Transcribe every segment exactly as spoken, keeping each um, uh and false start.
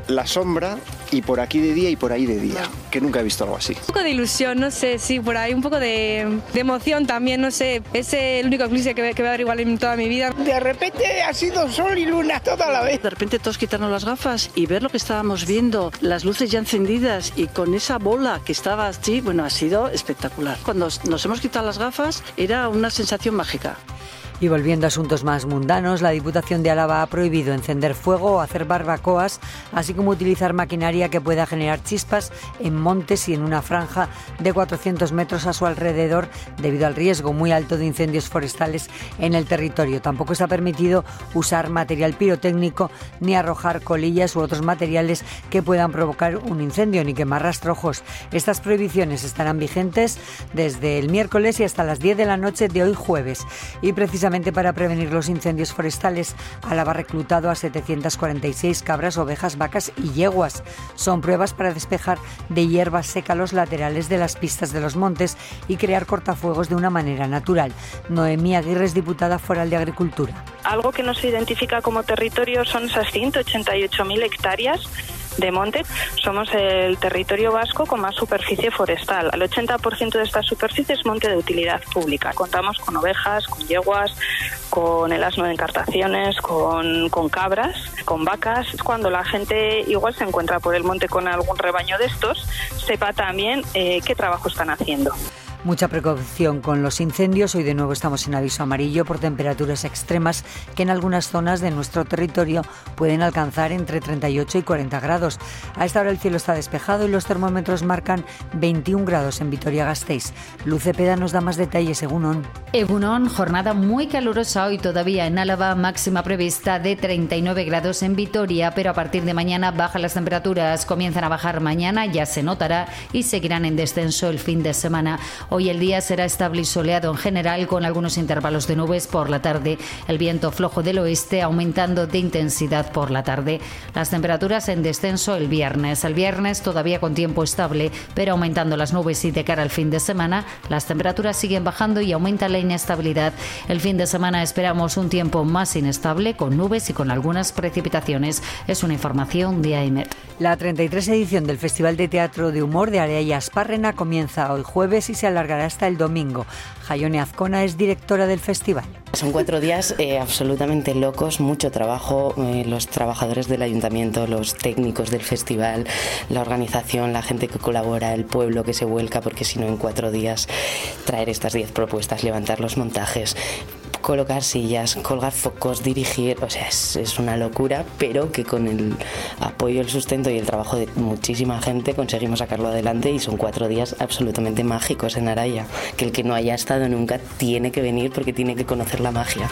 la sombra y por aquí de día y por ahí de día, que nunca he visto algo así. Un poco de ilusión, no sé, sí, por ahí, un poco de, de emoción también, no sé, es el único eclipse que, que voy a ver igual en toda mi vida. De repente ha sido sol y luna toda la vez. De repente todos quitarnos las gafas y ver lo que estábamos viendo, las luces ya encendidas y con esa bola que estaba así, bueno, ha sido espectacular. Cuando nos hemos quitado las gafas era una sensación mágica. Y volviendo a asuntos más mundanos, la Diputación de Álava ha prohibido encender fuego o hacer barbacoas, así como utilizar maquinaria que pueda generar chispas en montes y en una franja de cuatrocientos metros a su alrededor, debido al riesgo muy alto de incendios forestales en el territorio. Tampoco está permitido usar material pirotécnico ni arrojar colillas u otros materiales que puedan provocar un incendio, ni quemar rastrojos. Estas prohibiciones estarán vigentes desde el miércoles y hasta las diez de la noche de hoy jueves. Y precisamente para prevenir los incendios forestales, Álava ha reclutado a setecientas cuarenta y seis cabras, ovejas, vacas y yeguas. Son pruebas para despejar de hierba seca los laterales de las pistas de los montes y crear cortafuegos de una manera natural. Noemí Aguirre es diputada foral de Agricultura. Algo que nos identifica como territorio son esas ciento ochenta y ocho mil hectáreas de monte. Somos el territorio vasco con más superficie forestal. El ochenta por ciento de esta superficie es monte de utilidad pública. Contamos con ovejas, con yeguas, con el asno de encartaciones, con, con cabras, con vacas. Cuando la gente igual se encuentra por el monte con algún rebaño de estos, sepa también eh, qué trabajo están haciendo. Mucha precaución con los incendios. Hoy de nuevo estamos en aviso amarillo por temperaturas extremas que en algunas zonas de nuestro territorio pueden alcanzar entre treinta y ocho y cuarenta grados. A esta hora el cielo está despejado y los termómetros marcan veintiún grados en Vitoria-Gasteiz. Luz Cepeda nos da más detalles. Egunon. Egunon, jornada muy calurosa hoy todavía en Álava, máxima prevista de treinta y nueve grados en Vitoria, pero a partir de mañana bajan las temperaturas, comienzan a bajar mañana, ya se notará, y seguirán en descenso el fin de semana. Hoy el día será estable y soleado en general, con algunos intervalos de nubes por la tarde. El viento flojo del oeste aumentando de intensidad por la tarde. Las temperaturas en descenso el viernes. El viernes todavía con tiempo estable, pero aumentando las nubes, y de cara al fin de semana las temperaturas siguen bajando y aumenta la inestabilidad. El fin de semana esperamos un tiempo más inestable, con nubes y con algunas precipitaciones. Es una información de AEMET. La treinta y tres edición del Festival de Teatro de Humor de Area Aspárrena comienza hoy jueves y se alargará hasta el domingo. Jaione Azcona es directora del festival. Son cuatro días eh, absolutamente locos, mucho trabajo, eh, los trabajadores del ayuntamiento, los técnicos del festival, la organización, la gente que colabora, el pueblo que se vuelca, porque si no en cuatro días traer estas diez propuestas, levantar los montajes, colocar sillas, colgar focos, dirigir, o sea, es, es una locura, pero que con el apoyo, el sustento y el trabajo de muchísima gente conseguimos sacarlo adelante, y son cuatro días absolutamente mágicos en Araya, que el que no haya estado nunca tiene que venir porque tiene que conocer la magia.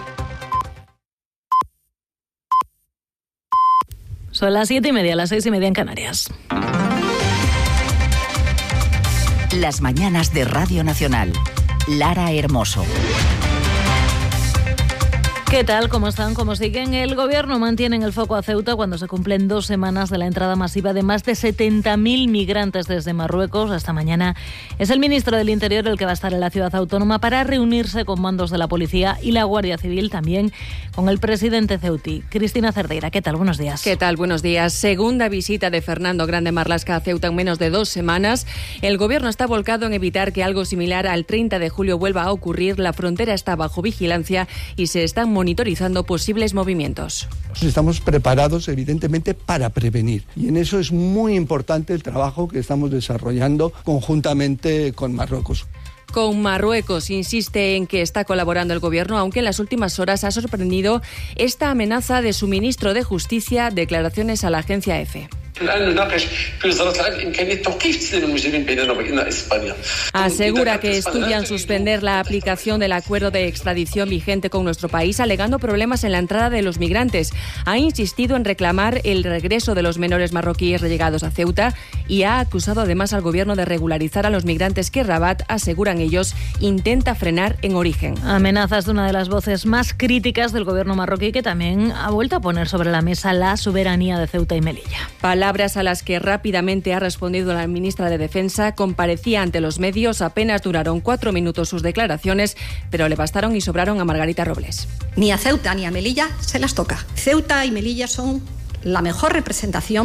Son las siete y media, las seis y media en Canarias. Las mañanas de Radio Nacional. Lara Hermoso. ¿Qué tal? ¿Cómo están? ¿Cómo siguen? El Gobierno mantiene en el foco a Ceuta cuando se cumplen dos semanas de la entrada masiva de más de setenta mil migrantes desde Marruecos. Hasta mañana es el ministro del Interior el que va a estar en la ciudad autónoma para reunirse con mandos de la Policía y la Guardia Civil, también con el presidente ceutí. Cristina Cerdeira, ¿qué tal? Buenos días. ¿Qué tal? Buenos días. Segunda visita de Fernando Grande Marlaska a Ceuta en menos de dos semanas. El Gobierno está volcado en evitar que algo similar al treinta de julio vuelva a ocurrir. La frontera está bajo vigilancia y se están monitorizando posibles movimientos. Estamos preparados, evidentemente, para prevenir. Y en eso es muy importante el trabajo que estamos desarrollando conjuntamente con Marruecos. Con Marruecos insiste en que está colaborando el Gobierno, aunque en las últimas horas ha sorprendido esta amenaza de su ministro de Justicia, declaraciones a la agencia EFE. Asegura que estudian suspender la aplicación del acuerdo de extradición vigente con nuestro país, alegando problemas en la entrada de los migrantes. Ha insistido en reclamar el regreso de los menores marroquíes llegados a Ceuta y ha acusado además al Gobierno de regularizar a los migrantes que Rabat, aseguran ellos, intenta frenar en origen. Amenazas de una de las voces más críticas del Gobierno marroquí, que también ha vuelto a poner sobre la mesa la soberanía de Ceuta y Melilla. Palabras a las que rápidamente ha respondido la ministra de Defensa. Comparecía ante los medios, apenas duraron cuatro minutos sus declaraciones, pero le bastaron y sobraron a Margarita Robles. Ni a Ceuta ni a Melilla se las toca. Ceuta y Melilla son la mejor representación